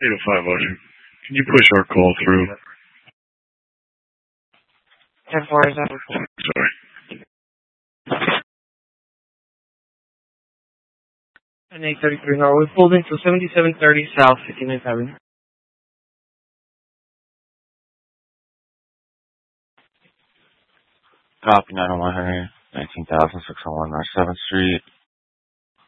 805 Ocean. Can you push our call through? 10-4 is that? Sorry. And 833 Norwood, pulled into 7730 South 59th Avenue. Copy 90100, 19,601 North 7th Street.